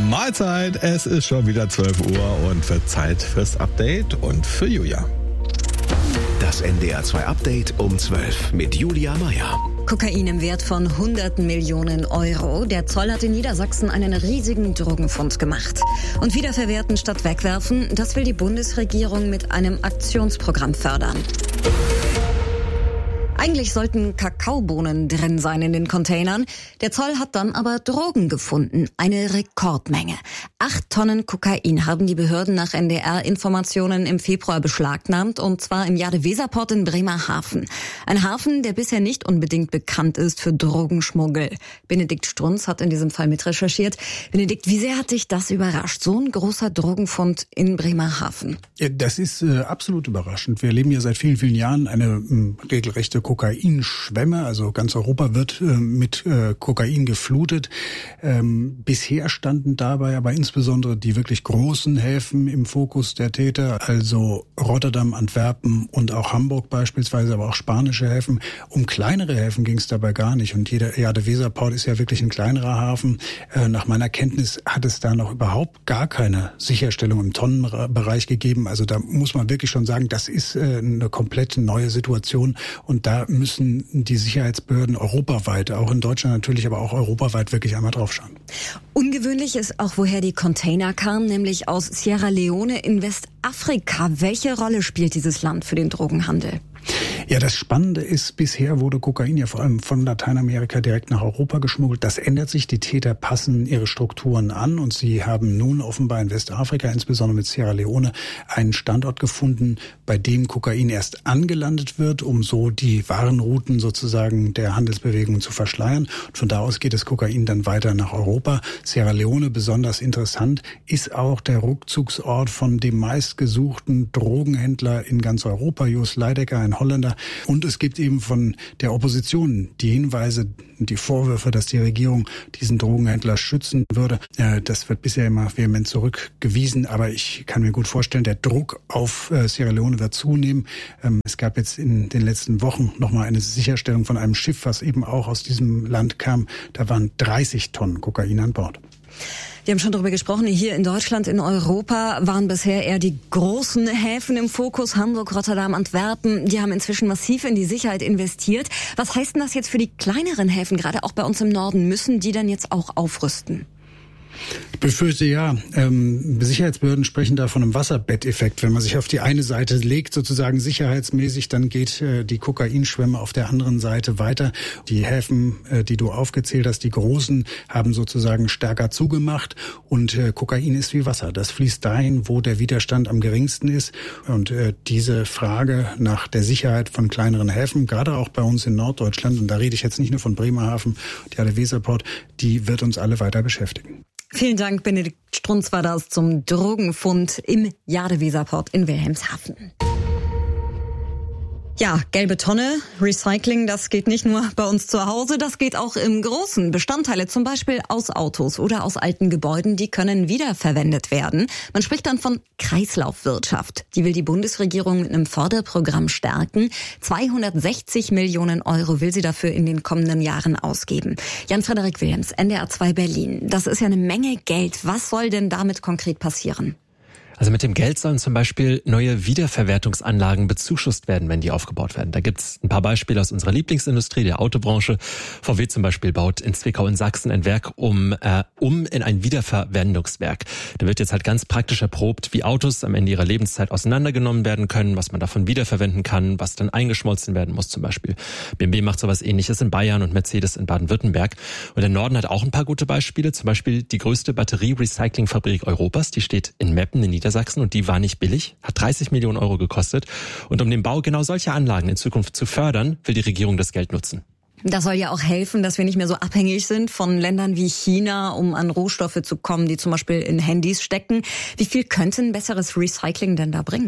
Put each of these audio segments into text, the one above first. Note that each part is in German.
Mahlzeit, es ist schon wieder 12 Uhr und wird Zeit fürs Update und für Julia. Das NDR 2 Update um 12 mit Julia Meyer. Kokain im Wert von hunderten Millionen Euro. Der Zoll hat in Niedersachsen einen riesigen Drogenfund gemacht. Und wiederverwerten statt wegwerfen, das will die Bundesregierung mit einem Aktionsprogramm fördern. Eigentlich sollten Kakaobohnen drin sein in den Containern. Der Zoll hat dann aber Drogen gefunden. Eine Rekordmenge. 8 Tonnen Kokain haben die Behörden nach NDR-Informationen im Februar beschlagnahmt. Und zwar im Jade-Weser-Port in Bremerhaven. Ein Hafen, der bisher nicht unbedingt bekannt ist für Drogenschmuggel. Benedikt Strunz hat in diesem Fall mitrecherchiert. Benedikt, wie sehr hat dich das überrascht? So ein großer Drogenfund in Bremerhaven. Ja, das ist absolut überraschend. Wir erleben ja seit vielen, vielen Jahren eine regelrechte Kokainschwemme, also ganz Europa wird mit Kokain geflutet. Bisher standen dabei aber insbesondere die wirklich großen Häfen im Fokus der Täter, also Rotterdam, Antwerpen und auch Hamburg beispielsweise, aber auch spanische Häfen. Um kleinere Häfen ging es dabei gar nicht. Und der Jade-Weser-Port ist ja wirklich ein kleinerer Hafen. Nach meiner Kenntnis hat es da noch überhaupt gar keine Sicherstellung im Tonnenbereich gegeben. Also da muss man wirklich schon sagen, das ist eine komplett neue Situation. Und da müssen die Sicherheitsbehörden europaweit, auch in Deutschland natürlich, aber auch europaweit wirklich einmal drauf schauen. Ungewöhnlich ist auch, woher die Container kamen, nämlich aus Sierra Leone in Westafrika. Welche Rolle spielt dieses Land für den Drogenhandel? Ja, das Spannende ist, bisher wurde Kokain ja vor allem von Lateinamerika direkt nach Europa geschmuggelt. Das ändert sich. Die Täter passen ihre Strukturen an und sie haben nun offenbar in Westafrika, insbesondere mit Sierra Leone, einen Standort gefunden, bei dem Kokain erst angelandet wird, um so die Warenrouten sozusagen der Handelsbewegung zu verschleiern. Und von da aus geht das Kokain dann weiter nach Europa. Sierra Leone, besonders interessant, ist auch der Rückzugsort von dem meistgesuchten Drogenhändler in ganz Europa, Jos Leidecker, ein Holländer. Und es gibt eben von der Opposition die Hinweise, die Vorwürfe, dass die Regierung diesen Drogenhändler schützen würde. Das wird bisher immer vehement zurückgewiesen. Aber ich kann mir gut vorstellen, der Druck auf Sierra Leone wird zunehmen. Es gab jetzt in den letzten Wochen nochmal eine Sicherstellung von einem Schiff, was eben auch aus diesem Land kam. Da waren 30 Tonnen Kokain an Bord. Wir haben schon darüber gesprochen, hier in Deutschland, in Europa waren bisher eher die großen Häfen im Fokus, Hamburg, Rotterdam, Antwerpen. Die haben inzwischen massiv in die Sicherheit investiert. Was heißt denn das jetzt für die kleineren Häfen, gerade auch bei uns im Norden? Müssen die dann jetzt auch aufrüsten? Ich befürchte ja. Sicherheitsbehörden sprechen da von einem Wasserbetteffekt. Wenn man sich auf die eine Seite legt, sozusagen sicherheitsmäßig, dann geht die Kokainschwemme auf der anderen Seite weiter. Die Häfen, die du aufgezählt hast, die großen, haben sozusagen stärker zugemacht. Und Kokain ist wie Wasser. Das fließt dahin, wo der Widerstand am geringsten ist. Und diese Frage nach der Sicherheit von kleineren Häfen, gerade auch bei uns in Norddeutschland, und da rede ich jetzt nicht nur von Bremerhaven, der Jade-Weser-Port, die wird uns alle weiter beschäftigen. Vielen Dank, Benedikt Strunz war das zum Drogenfund im Jade-Weser-Port in Wilhelmshaven. Ja, gelbe Tonne, Recycling, das geht nicht nur bei uns zu Hause, das geht auch im Großen. Bestandteile zum Beispiel aus Autos oder aus alten Gebäuden, die können wiederverwendet werden. Man spricht dann von Kreislaufwirtschaft. Die will die Bundesregierung mit einem Förderprogramm stärken. 260 Millionen Euro will sie dafür in den kommenden Jahren ausgeben. Jan-Frederik Wilhelms, NDR 2 Berlin. Das ist ja eine Menge Geld. Was soll denn damit konkret passieren? Also mit dem Geld sollen zum Beispiel neue Wiederverwertungsanlagen bezuschusst werden, wenn die aufgebaut werden. Da gibt's ein paar Beispiele aus unserer Lieblingsindustrie, der Autobranche. VW zum Beispiel baut in Zwickau in Sachsen ein Werk um in ein Wiederverwendungswerk. Da wird jetzt halt ganz praktisch erprobt, wie Autos am Ende ihrer Lebenszeit auseinandergenommen werden können, was man davon wiederverwenden kann, was dann eingeschmolzen werden muss zum Beispiel. BMW macht sowas Ähnliches in Bayern und Mercedes in Baden-Württemberg. Und der Norden hat auch ein paar gute Beispiele, zum Beispiel die größte Batterie-Recycling-Fabrik Europas, die steht in Meppen in Niedersachsen und die war nicht billig, hat 30 Millionen Euro gekostet. Und um den Bau genau solcher Anlagen in Zukunft zu fördern, will die Regierung das Geld nutzen. Das soll ja auch helfen, dass wir nicht mehr so abhängig sind von Ländern wie China, um an Rohstoffe zu kommen, die zum Beispiel in Handys stecken. Wie viel könnte ein besseres Recycling denn da bringen?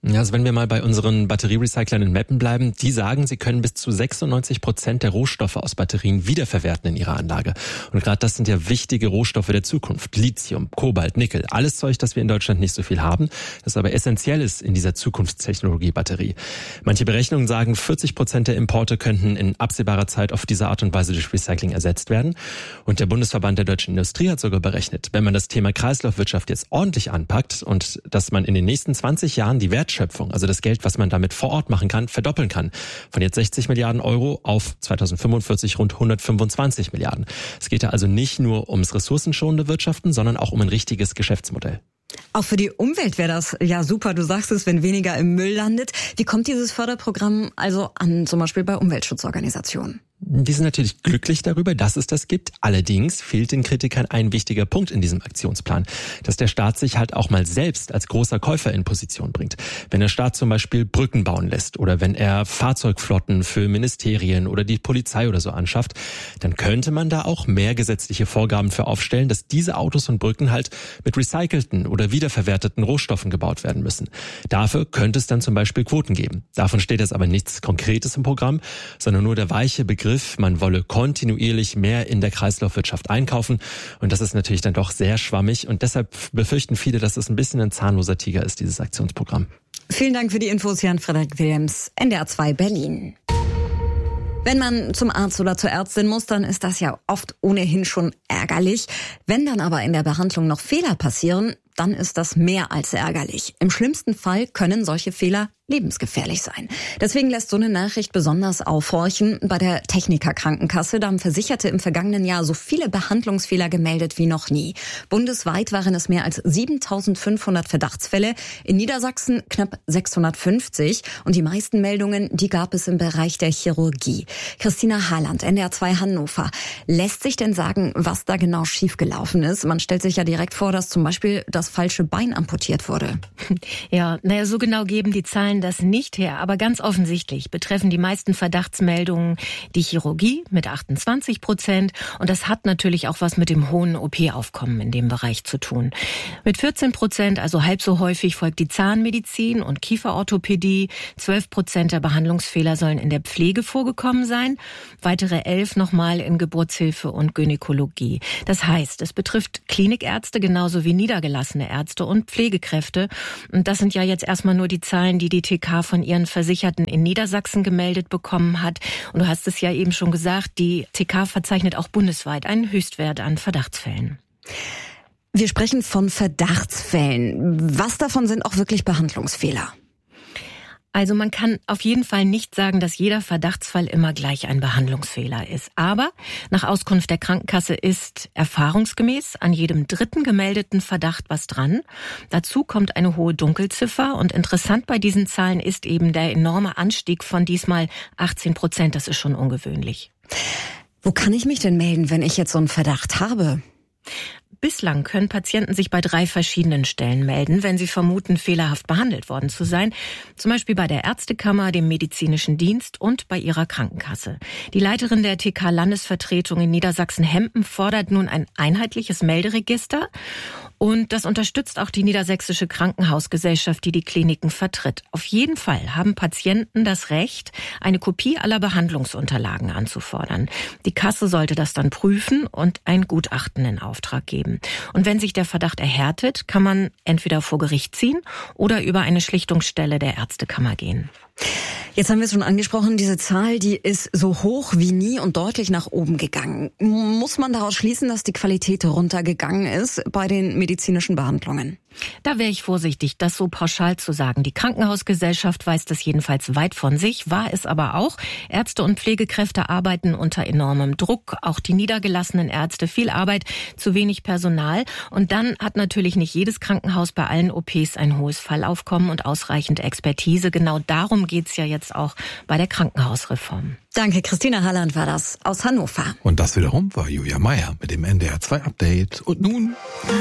Ja, also wenn wir mal bei unseren Batterierecyclern in Meppen bleiben, die sagen, sie können bis zu 96% der Rohstoffe aus Batterien wiederverwerten in ihrer Anlage. Und gerade das sind ja wichtige Rohstoffe der Zukunft. Lithium, Kobalt, Nickel, alles Zeug, das wir in Deutschland nicht so viel haben, das aber essentiell ist in dieser Zukunftstechnologie Batterie. Manche Berechnungen sagen, 40% der Importe könnten in absehbarer Zeit auf diese Art und Weise durch Recycling ersetzt werden. Und der Bundesverband der deutschen Industrie hat sogar berechnet, wenn man das Thema Kreislaufwirtschaft jetzt ordentlich anpackt und dass man in den nächsten 20 Jahren die Wertschöpfung, also das Geld, was man damit vor Ort machen kann, verdoppeln kann. Von jetzt 60 Milliarden Euro auf 2045 rund 125 Milliarden. Es geht da also nicht nur ums ressourcenschonende Wirtschaften, sondern auch um ein richtiges Geschäftsmodell. Auch für die Umwelt wäre das ja super, du sagst es, wenn weniger im Müll landet. Wie kommt dieses Förderprogramm also an, zum Beispiel bei Umweltschutzorganisationen? Die sind natürlich glücklich darüber, dass es das gibt. Allerdings fehlt den Kritikern ein wichtiger Punkt in diesem Aktionsplan, dass der Staat sich halt auch mal selbst als großer Käufer in Position bringt. Wenn der Staat zum Beispiel Brücken bauen lässt oder wenn er Fahrzeugflotten für Ministerien oder die Polizei oder so anschafft, dann könnte man da auch mehr gesetzliche Vorgaben für aufstellen, dass diese Autos und Brücken halt mit recycelten oder wiederverwerteten Rohstoffen gebaut werden müssen. Dafür könnte es dann zum Beispiel Quoten geben. Davon steht jetzt aber nichts Konkretes im Programm, sondern nur der weiche Begriff, man wolle kontinuierlich mehr in der Kreislaufwirtschaft einkaufen. Und das ist natürlich dann doch sehr schwammig. Und deshalb befürchten viele, dass es ein bisschen ein zahnloser Tiger ist, dieses Aktionsprogramm. Vielen Dank für die Infos, Jan-Frederik Wilhelms, NDR 2 Berlin. Wenn man zum Arzt oder zur Ärztin muss, dann ist das ja oft ohnehin schon ärgerlich. Wenn dann aber in der Behandlung noch Fehler passieren, dann ist das mehr als ärgerlich. Im schlimmsten Fall können solche Fehler lebensgefährlich sein. Deswegen lässt so eine Nachricht besonders aufhorchen. Bei der Techniker Krankenkasse, da haben Versicherte im vergangenen Jahr so viele Behandlungsfehler gemeldet wie noch nie. Bundesweit waren es mehr als 7.500 Verdachtsfälle, in Niedersachsen knapp 650 und die meisten Meldungen, die gab es im Bereich der Chirurgie. Christina Harland, NDR 2 Hannover. Lässt sich denn sagen, was da genau schiefgelaufen ist? Man stellt sich ja direkt vor, dass zum Beispiel das falsche Bein amputiert wurde. Ja, so genau geben die Zahlen das nicht her, aber ganz offensichtlich betreffen die meisten Verdachtsmeldungen die Chirurgie mit 28% und das hat natürlich auch was mit dem hohen OP-Aufkommen in dem Bereich zu tun. Mit 14%, also halb so häufig, folgt die Zahnmedizin und Kieferorthopädie. 12% der Behandlungsfehler sollen in der Pflege vorgekommen sein, weitere 11 nochmal in Geburtshilfe und Gynäkologie. Das heißt, es betrifft Klinikärzte genauso wie niedergelassene Ärzte und Pflegekräfte. Und das sind ja jetzt erstmal nur die Zahlen, die TK von ihren Versicherten in Niedersachsen gemeldet bekommen hat. Und du hast es ja eben schon gesagt, die TK verzeichnet auch bundesweit einen Höchstwert an Verdachtsfällen. Wir sprechen von Verdachtsfällen. Was davon sind auch wirklich Behandlungsfehler? Also man kann auf jeden Fall nicht sagen, dass jeder Verdachtsfall immer gleich ein Behandlungsfehler ist. Aber nach Auskunft der Krankenkasse ist erfahrungsgemäß an jedem dritten gemeldeten Verdacht was dran. Dazu kommt eine hohe Dunkelziffer. Und interessant bei diesen Zahlen ist eben der enorme Anstieg von diesmal 18%. Das ist schon ungewöhnlich. Wo kann ich mich denn melden, wenn ich jetzt so einen Verdacht habe? Bislang können Patienten sich bei 3 verschiedenen Stellen melden, wenn sie vermuten, fehlerhaft behandelt worden zu sein. Zum Beispiel bei der Ärztekammer, dem medizinischen Dienst und bei ihrer Krankenkasse. Die Leiterin der TK-Landesvertretung in Niedersachsen-Hempen fordert nun ein einheitliches Melderegister. Und das unterstützt auch die Niedersächsische Krankenhausgesellschaft, die die Kliniken vertritt. Auf jeden Fall haben Patienten das Recht, eine Kopie aller Behandlungsunterlagen anzufordern. Die Kasse sollte das dann prüfen und ein Gutachten in Auftrag geben. Und wenn sich der Verdacht erhärtet, kann man entweder vor Gericht ziehen oder über eine Schlichtungsstelle der Ärztekammer gehen. Jetzt haben wir es schon angesprochen, diese Zahl, die ist so hoch wie nie und deutlich nach oben gegangen. Muss man daraus schließen, dass die Qualität runtergegangen ist bei den medizinischen Behandlungen? Da wäre ich vorsichtig, das so pauschal zu sagen. Die Krankenhausgesellschaft weist es jedenfalls weit von sich, war es aber auch. Ärzte und Pflegekräfte arbeiten unter enormem Druck, auch die niedergelassenen Ärzte, viel Arbeit, zu wenig Personal. Und dann hat natürlich nicht jedes Krankenhaus bei allen OPs ein hohes Fallaufkommen und ausreichend Expertise. Genau darum geht's ja jetzt auch bei der Krankenhausreform. Danke, Christina Halland war das aus Hannover. Und das wiederum war Julia Meyer mit dem NDR 2 Update. Und nun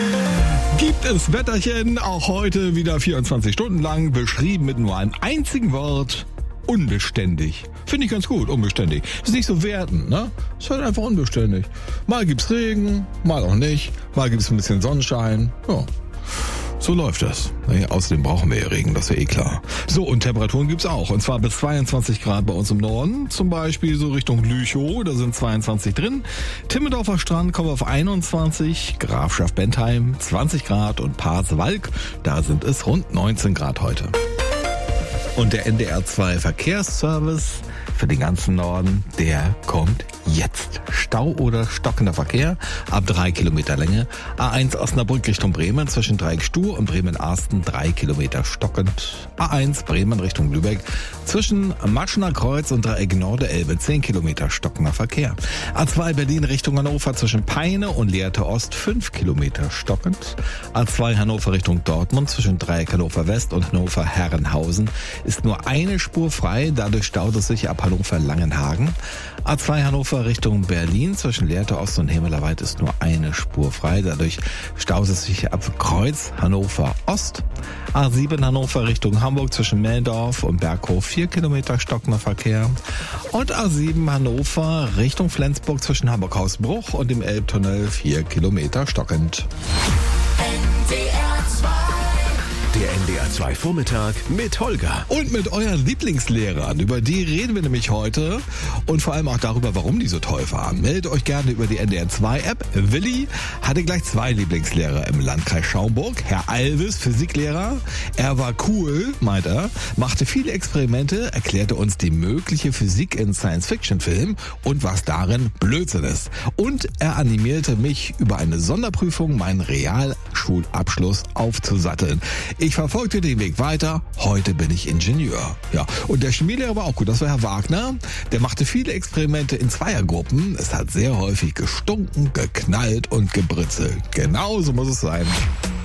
gibt es Wetterchen, auch heute wieder 24 Stunden lang, beschrieben mit nur einem einzigen Wort: unbeständig. Finde ich ganz gut, unbeständig. Ist nicht so wertend, ne? Ist halt einfach unbeständig. Mal gibt's Regen, mal auch nicht. Mal gibt's ein bisschen Sonnenschein. Ja. So läuft das. Außerdem brauchen wir ja Regen, das ist ja eh klar. So, und Temperaturen gibt's auch. Und zwar bis 22 Grad bei uns im Norden. Zum Beispiel so Richtung Lüchow, da sind 22 drin. Timmendorfer Strand kommen auf 21. Grafschaft Bentheim 20 Grad. Und Pasewalk, da sind es rund 19 Grad heute. Und der NDR 2 Verkehrsservice für den ganzen Norden, der kommt jetzt. Stau oder stockender Verkehr ab 3 Kilometer Länge. A1 Osnabrück Richtung Bremen zwischen Dreieck-Stuhr und Bremen-Arsten 3 Kilometer stockend. A1 Bremen Richtung Lübeck zwischen Matschner Kreuz und Dreieck Norde-Elbe 10 Kilometer stockender Verkehr. A2 Berlin Richtung Hannover zwischen Peine und Lehrte Ost 5 Kilometer stockend. A2 Hannover Richtung Dortmund zwischen Dreieck Hannover West und Hannover Herrenhausen ist nur eine Spur frei, dadurch staut es sich ab Hannover Langenhagen. A2 Hannover Richtung Berlin zwischen Lehrte Ost und Himmelerweit ist nur eine Spur frei, dadurch staut es sich ab Kreuz Hannover Ost. A7 Hannover Richtung Hamburg zwischen Meldorf und Berghof 4 Kilometer stockender Verkehr. Und A7 Hannover Richtung Flensburg zwischen Hamburg-Hausbruch und dem Elbtunnel 4 Kilometer stockend. Der NDR 2 Vormittag mit Holger. Und mit euren Lieblingslehrern. Über die reden wir nämlich heute. Und vor allem auch darüber, warum die so toll waren. Meldet euch gerne über die NDR 2 App. Willi hatte gleich 2 Lieblingslehrer im Landkreis Schaumburg. Herr Alves, Physiklehrer. Er war cool, meint er. Machte viele Experimente, erklärte uns die mögliche Physik in Science-Fiction-Filmen und was darin Blödsinn ist. Und er animierte mich, über eine Sonderprüfung meinen Realschulabschluss aufzusatteln. Ich verfolgte den Weg weiter. Heute bin ich Ingenieur. Ja, und der Chemielehrer war auch gut. Das war Herr Wagner. Der machte viele Experimente in Zweiergruppen. Es hat sehr häufig gestunken, geknallt und gebritzelt. Genau so muss es sein.